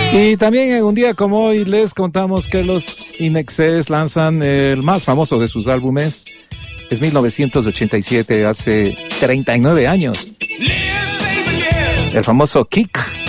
Y también en un día como hoy les contamos que los INXS lanzan el más famoso de sus álbumes. Es 1987, hace 39 años. El famoso Kick.